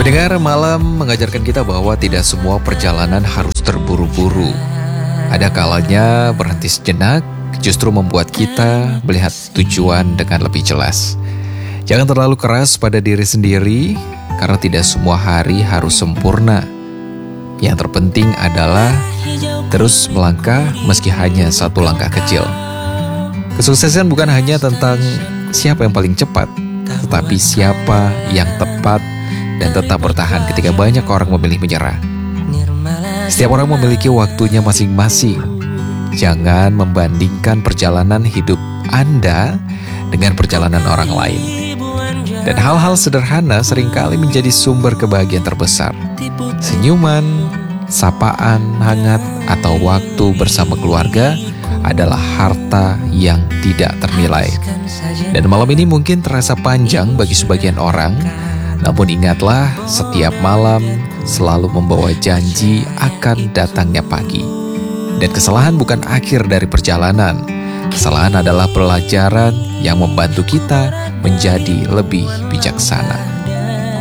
Pendengar, malam mengajarkan kita bahwa tidak semua perjalanan harus terburu-buru. Ada kalanya berhenti sejenak justru membuat kita melihat tujuan dengan lebih jelas. Jangan terlalu keras pada diri sendiri, karena tidak semua hari harus sempurna. Yang terpenting adalah terus melangkah meski hanya satu langkah kecil. Kesuksesan bukan hanya tentang siapa yang paling cepat, tetapi siapa yang tepat dan tetap bertahan ketika banyak orang memilih menyerah. Setiap orang memiliki waktunya masing-masing. Jangan membandingkan perjalanan hidup Anda dengan perjalanan orang lain. Dan hal-hal sederhana seringkali menjadi sumber kebahagiaan terbesar. Senyuman, sapaan hangat, atau waktu bersama keluarga adalah harta yang tidak ternilai. Dan malam ini mungkin terasa panjang bagi sebagian orang, namun ingatlah, setiap malam selalu membawa janji akan datangnya pagi. Dan kesalahan bukan akhir dari perjalanan. Kesalahan adalah pelajaran yang membantu kita menjadi lebih bijaksana.